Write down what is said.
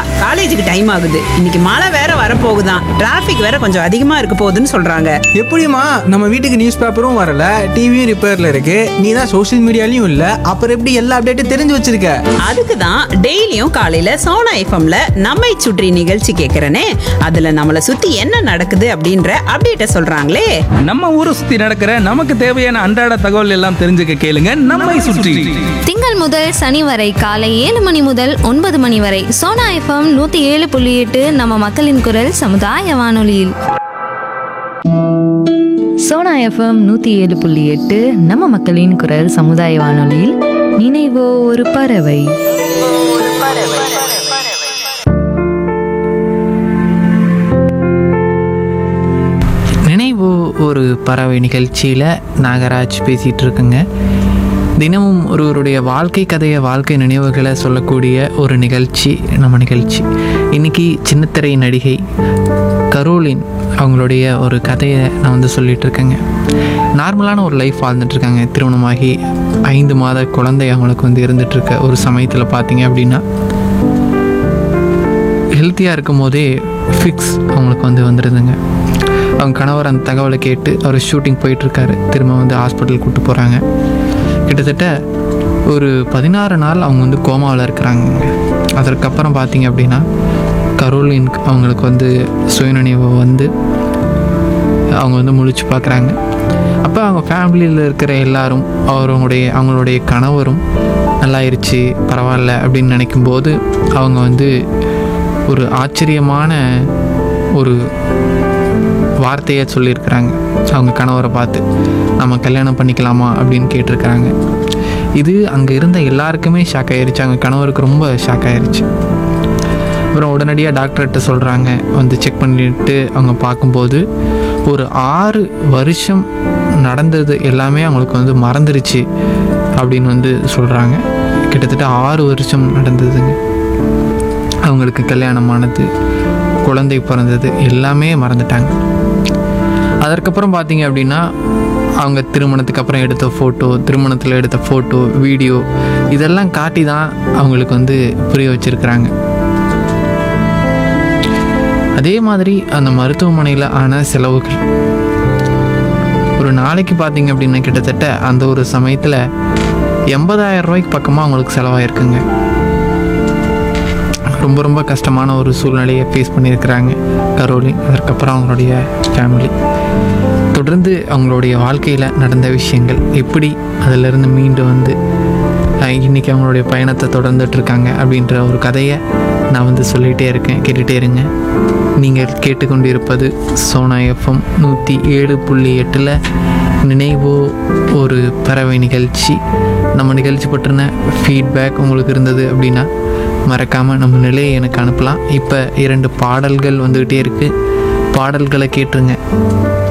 காலேஜுக்கு டைம் ஆகுது. இன்னைக்கு மழை வேற வரப்போகுதான். டிராஃபிக் வேற கொஞ்சம் அதிகமா இருக்க போகுதுன்னு சொல்றாங்க. எப்படிம்மா? நம்ம வீட்டுக்கு நியூஸ் பேப்பரும் வரல, டிவியும் ரிப்பேர்ல இருக்கு. நீ தான் சோஷியல் மீடியாலையும் இல்ல, அப்புறம் எப்படி எல்லா அப்டேட்டும் தெரிஞ்சு வச்சிருக்க? அதுக்கு தான் டெய்லியும் காலையில சோனா எஃப்எம்ல நம்மை சுற்றி நிகழ்ச்சி கேட்கறனே. அதுல நம்மள சுத்தி என்ன நடக்குது அப்படின்ற அப்டேட்ட சொல்றாங்களே. நம்ம ஊரை சுத்தி நடக்கிற நமக்கு தேவையான அன்றாட தகவல் எல்லாம் தெரிஞ்சுக்க கேளுங்க நம்மை சுற்றி. திங்கள் முதல் சனி வரை காலை 7 மணி முதல் 9 மணி வரை சோனா எஃப்எம் 107.8 நம்ம மக்களின் குரல் சமுதாய வானொலியில். சோனா எஃப்எம் 107.8 நம்ம மக்களின் குரல் சமுதாய வானொலியில் நினைவோ ஒரு பறவை. நினைவோ ஒரு பறவை நிகழ்ச்சியில் நாகராஜ் பேசிகிட்டு இருக்குங்க. தினமும் ஒருவருடைய வாழ்க்கை கதையை, வாழ்க்கை நினைவுகளை சொல்லக்கூடிய ஒரு நிகழ்ச்சி நம்ம நிகழ்ச்சி. இன்றைக்கி சின்னத்திரை நடிகை கரோலின் அவங்களுடைய ஒரு கதையை நான் வந்து சொல்லிகிட்டு இருக்கேங்க. நார்மலான ஒரு லைஃப் வாழ்ந்துட்டுருக்காங்க. திருமணமாகி 5 மாத குழந்தை அவங்களுக்கு வந்து இருந்துகிட்ருக்க ஒரு சமயத்தில் பார்த்தீங்க அப்படின்னா, ஹெல்த்தியாக இருக்கும் போதே ஃபிக்ஸ் அவங்களுக்கு வந்து வந்துடுதுங்க. அவங்க கணவர் அந்த தகவலை கேட்டு அவர் ஷூட்டிங் போயிட்டுருக்காரு. திரும்ப வந்து ஹாஸ்பிட்டல் கூப்பிட்டு போகிறாங்க. கிட்டத்தட்ட ஒரு 16 நாள் அவங்க வந்து கோமாவில் இருக்கிறாங்க. அதற்கப்புறம் பார்த்தீங்க அப்படின்னா கரோலின் அவங்களுக்கு வந்து சுயநினைவு வந்து அவங்க வந்து முழிச்சு பார்க்குறாங்க. அப்போ அவங்க ஃபேமிலியில் இருக்கிற எல்லாரும் அவங்களுடைய கணவரும் நல்லாயிருச்சு, பரவாயில்ல அப்படின்னு நினைக்கும்போது அவங்க வந்து ஒரு ஆச்சரியமான ஒரு வார்த்தையை சொல்லியிருக்கிறாங்க. அவங்க கணவரை பார்த்து நம்ம கல்யாணம் பண்ணிக்கலாமா அப்படின்னு கேட்டிருக்கிறாங்க. இது அங்கே இருந்த எல்லாருக்குமே ஷாக் ஆகிருச்சு. அவங்க கணவருக்கு ரொம்ப ஷாக் ஆகிருச்சு. அப்புறம் உடனடியாக டாக்டர்கிட்ட சொல்கிறாங்க. வந்து செக் பண்ணிட்டு அவங்க பார்க்கும்போது ஒரு 6 வருஷம் நடந்தது எல்லாமே அவங்களுக்கு வந்து மறந்துருச்சு அப்படின்னு வந்து சொல்கிறாங்க. கிட்டத்தட்ட 6 வருஷம் நடந்ததுங்க. அவங்களுக்கு கல்யாணமானது, குழந்தை பிறந்தது எல்லாமே மறந்துட்டாங்க. அதற்கப்புறம் பார்த்தீங்க அப்படின்னா அவங்க திருமணத்துக்கு அப்புறம் எடுத்த ஃபோட்டோ, திருமணத்தில் எடுத்த ஃபோட்டோ, வீடியோ இதெல்லாம் காட்டி தான் அவங்களுக்கு வந்து புரிய வச்சுருக்கிறாங்க. அதே மாதிரி அந்த மருத்துவமனையில் ஆன செலவுகள் ஒரு நாளைக்கு பார்த்தீங்க அப்படின்னா கிட்டத்தட்ட அந்த ஒரு சமயத்தில் 80,000 ரூபாய்க்கு பக்கமாக அவங்களுக்கு செலவாயிருக்குங்க. ரொம்ப ரொம்ப கஷ்டமான ஒரு சூழ்நிலையை ஃபேஸ் பண்ணியிருக்கிறாங்க கரோலின். அதற்கப்புறம் அவங்களுடைய ஃபேமிலி தொடர்ந்து அவங்களுடைய வாழ்க்கையில் நடந்த விஷயங்கள், எப்படி அதிலிருந்து மீண்டு வந்து இன்றைக்கி அவங்களுடைய பயணத்தை தொடர்ந்துட்டுருக்காங்க அப்படின்ற ஒரு கதையை நான் வந்து சொல்லிகிட்டே இருக்கேன். கேட்டுகிட்டே இருங்க. நீங்கள் கேட்டுக்கொண்டு இருப்பது சோனா எஃப்எம் 107.8 நினைவோ ஒரு பறவை நிகழ்ச்சி. நம்ம நிகழ்ச்சி பற்றின ஃபீட்பேக் உங்களுக்கு இருந்தது அப்படின்னா மறக்காமல் நம்ம நிலையை எனக்கு அனுப்பலாம். இப்போ 2 பாடல்கள் வந்துக்கிட்டே இருக்குது. பாடல்களை கேட்டுருங்க.